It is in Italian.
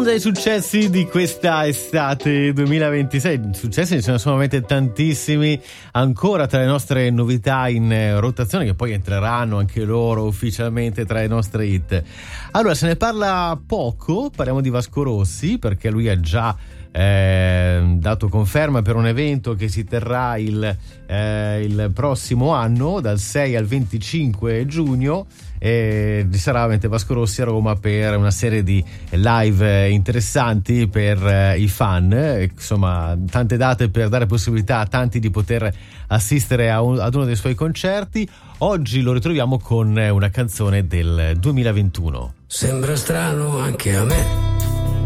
Uno dei successi di questa estate 2026, successi ce ne sono veramente tantissimi, ancora tra le nostre novità in rotazione, che poi entreranno anche loro ufficialmente tra i nostri hit. Allora, se ne parla poco, parliamo di Vasco Rossi, perché lui ha già dato conferma per un evento che si terrà il prossimo anno, dal 6 al 25 giugno. Ci sarà veramente Vasco Rossi a Roma per una serie di live interessanti per i fan, insomma tante date per dare possibilità a tanti di poter assistere ad uno dei suoi concerti. Oggi lo ritroviamo con una canzone del 2021. Sembra strano anche a me